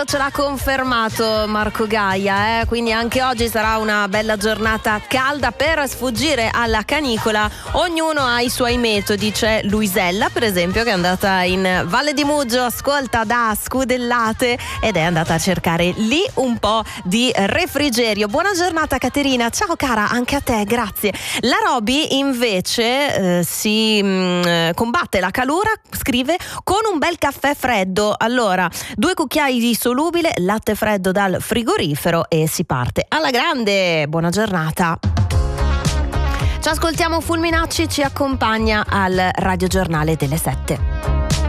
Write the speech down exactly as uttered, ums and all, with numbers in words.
Ce l'ha confermato Marco Gaia, eh? Quindi anche oggi sarà una bella giornata calda per sfuggire alla canicola. Ognuno ha i suoi metodi. C'è Luisella, per esempio, che è andata in Valle di Muggio, ascolta da Scudellate ed è andata a cercare lì un po' di refrigerio. Buona giornata Caterina, ciao cara, anche a te, grazie. La Roby invece eh, si mh, combatte la calura, scrive, con un bel caffè freddo. Allora, due cucchiai di solubile, latte freddo dal frigorifero e si parte alla grande. Buona giornata. Ci ascoltiamo, Fulminacci ci accompagna al radiogiornale delle sette.